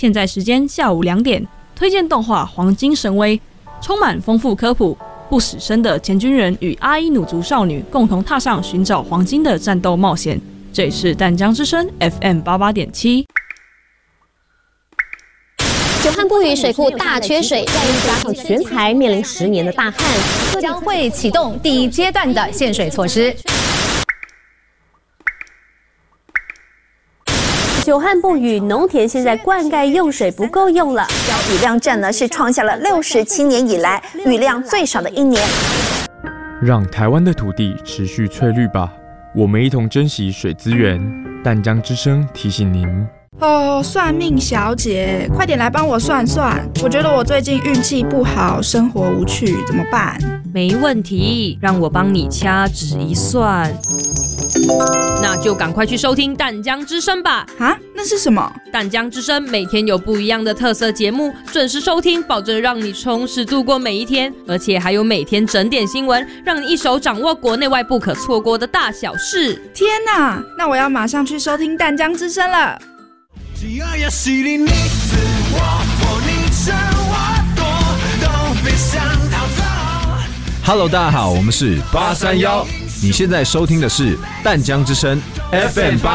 现在时间下午2点，推荐动画《黄金神威》，充满丰富科普。不死身的前军人与阿伊努族少女共同踏上寻找黄金的战斗冒险。这里是淡江之声 FM88.7。 久旱不雨，水库大缺水，加上全台面临10年的大旱， 将会启动第1阶段的限水措施。 久旱不雨，农田现在灌溉用水不够用了， 雨量证呢是创下了67年以来雨量最少的一年。 让台湾的土地持续翠绿吧，我们一同珍惜水资源。淡江之声提醒您。 算命小姐，快点来帮我算算，我觉得我最近运气不好，生活无趣，怎么办？ 没问题，让我帮你掐指一算。那就赶快去收听淡江之声吧。 啊，那是什么？ 淡江之声每天有不一样的特色节目，准时收听，保证让你充实度过每一天，而且还有每天整点新闻，让你一手掌握国内外不可错过的大小事。 天哪，那我要马上去收听淡江之声了。 Hello， 大家好，我们是831，你现在收听的是淡江之声 FM8。